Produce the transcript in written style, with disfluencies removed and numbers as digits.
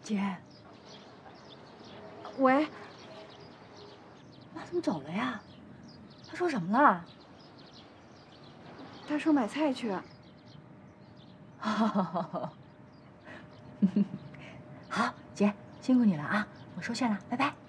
姐， 喂， 妈怎么走了呀？她说什么了？ 他说买菜去。 好，姐，辛苦你了啊，我收线了，拜拜。